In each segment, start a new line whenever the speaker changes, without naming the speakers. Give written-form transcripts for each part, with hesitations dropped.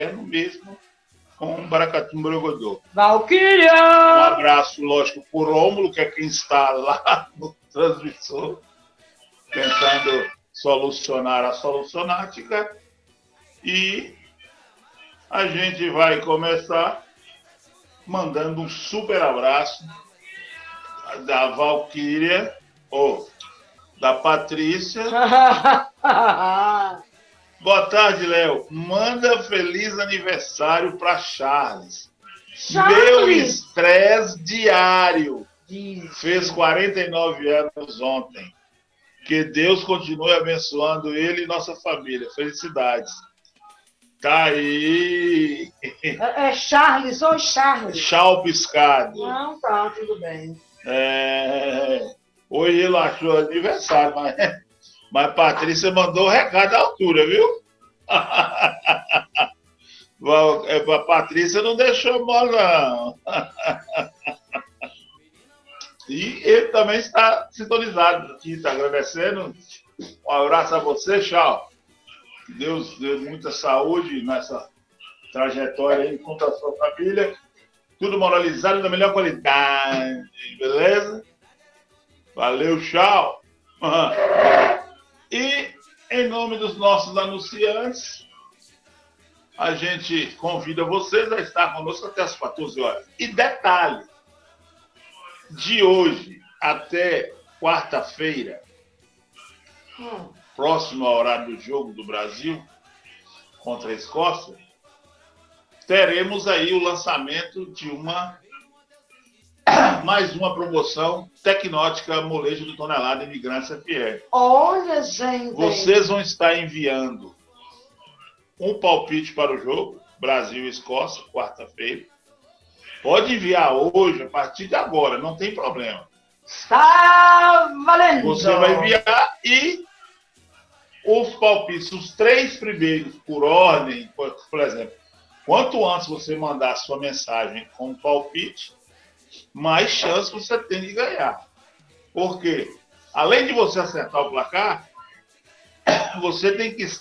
mesmo com o Baracatum Borogodô.
Valquíria!
Um abraço, lógico, por Rômulo, que é quem está lá no transmissor, tentando solucionar a solucionática. E a gente vai começar mandando um super abraço da Valquíria, ou da Patrícia. Boa tarde, Léo. Manda feliz aniversário para Charles. Meu estresse diário. Fez 49 anos ontem. Que Deus continue abençoando ele e nossa família. Felicidades. Tá aí.
É Charles ou Charles?
Chau piscado.
Não, tá, tudo bem.
Hoje ele achou aniversário, mas Patrícia mandou o recado à altura, viu? A Patrícia não deixou mole, não. E ele também está sintonizado aqui, está agradecendo. Um abraço a você, tchau. Que Deus dê muita saúde nessa trajetória aí contra a sua família. Tudo moralizado da melhor qualidade, beleza? Valeu, tchau. E, em nome dos nossos anunciantes, a gente convida vocês a estar conosco até as 14 horas. E detalhe, de hoje até quarta-feira, próximo ao horário do jogo do Brasil contra a Escócia, teremos aí o lançamento de mais uma promoção Tecnótica Molejo do Tonelada Imigrantes FR.
Olha, gente!
Vocês vão estar enviando um palpite para o jogo Brasil e Escócia, quarta-feira. Pode enviar hoje, a partir de agora, não tem problema.
Está valendo!
Você vai enviar e os palpites, os 3 primeiros por ordem, por exemplo, quanto antes você mandar a sua mensagem com o palpite, mais chance você tem de ganhar. Porque, além de você acertar o placar, você tem que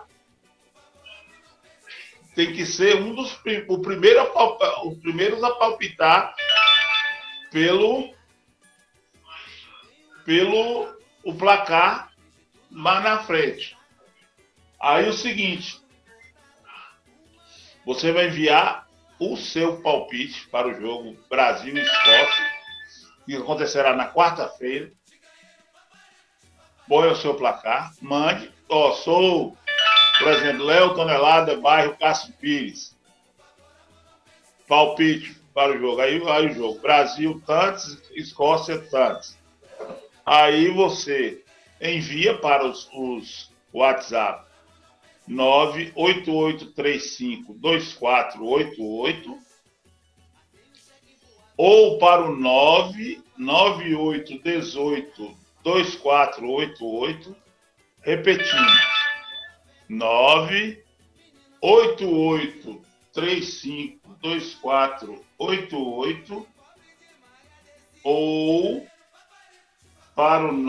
ser os primeiros a palpitar pelo o placar mais na frente. Aí o seguinte, você vai enviar o seu palpite para o jogo Brasil e Escócia, que acontecerá na quarta-feira. Põe o seu placar, mande. Sou, por exemplo, Léo Tonelada, bairro Cássio Pires. Palpite para o jogo. Aí o jogo. Brasil, tantos, Escócia, tantos. Aí você envia para os WhatsApp 988352488 ou para o 998182488, repetindo, 988352488 ou para o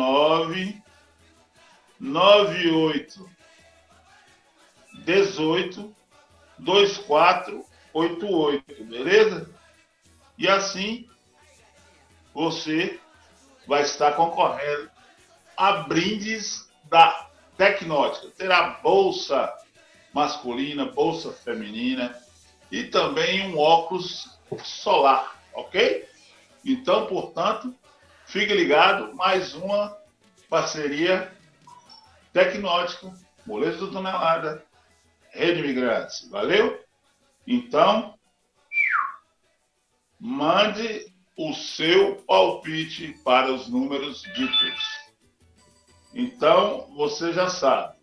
998182488, beleza? E assim você vai estar concorrendo a brindes da Tecnótica. Terá bolsa masculina, bolsa feminina e também um óculos solar, ok? Então, portanto, fique ligado, mais uma parceria Tecnótica, Molejo do Tonelada, Rede Imigrantes. Valeu? Então, mande o seu palpite para os números ditos. Então, você já sabe.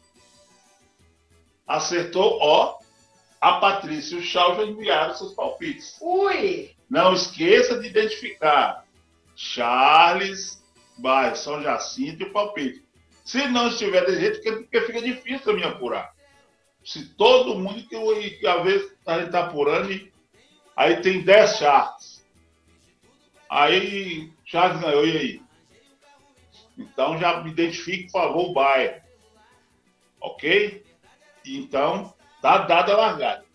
Acertou, a Patrícia e o Chau já enviaram seus palpites.
Ui!
Não esqueça de identificar Charles, bairro São Jacinto e o palpite. Se não estiver de jeito, porque fica difícil para mim apurar. Se todo mundo que às vezes a gente está apurando, aí tem 10 Charles. Aí Charles ganhou, e aí? Então já me identifique, por favor, o bairro. Ok? Então, Tá dada a largada.